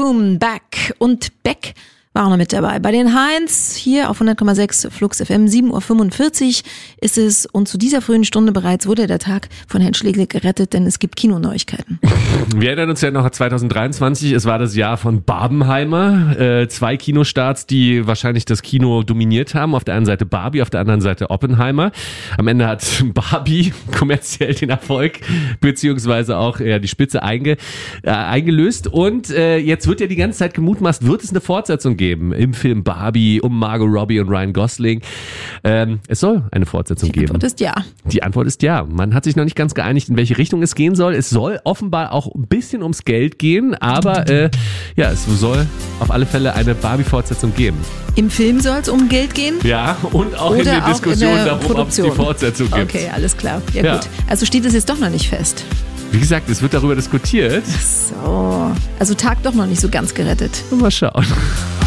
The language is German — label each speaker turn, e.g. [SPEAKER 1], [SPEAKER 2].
[SPEAKER 1] Boom, Back und Beck war auch noch mit dabei. Bei den Heinz hier auf 100,6 Flux FM, 7.45 Uhr ist es und zu dieser frühen Stunde bereits wurde der Tag von Herrn Schlegel gerettet, denn es gibt Kinoneuigkeiten.
[SPEAKER 2] Wir erinnern uns ja noch an 2023, es war das Jahr von Barbenheimer, 2 Kinostarts, die wahrscheinlich das Kino dominiert haben. Auf der einen Seite Barbie, auf der anderen Seite Oppenheimer. Am Ende hat Barbie kommerziell den Erfolg, beziehungsweise auch die Spitze eingelöst und jetzt wird ja die ganze Zeit gemutmaßt, wird es eine Fortsetzung geben im Film Barbie um Margot Robbie und Ryan Gosling. Es soll eine Fortsetzung geben.
[SPEAKER 1] Die Antwort ist ja.
[SPEAKER 2] Die Antwort ist ja. Man hat sich noch nicht ganz geeinigt, in welche Richtung es gehen soll. Es soll offenbar auch ein bisschen ums Geld gehen, aber es soll auf alle Fälle eine Barbie-Fortsetzung geben.
[SPEAKER 1] Im Film soll es um Geld gehen?
[SPEAKER 2] Ja, und auch in den Diskussionen darum, ob es die Fortsetzung gibt.
[SPEAKER 1] Okay, alles klar. Ja, gut. Also steht es jetzt doch noch nicht fest.
[SPEAKER 2] Wie gesagt, es wird darüber diskutiert.
[SPEAKER 1] So. Also Tag doch noch nicht so ganz gerettet.
[SPEAKER 2] Mal schauen.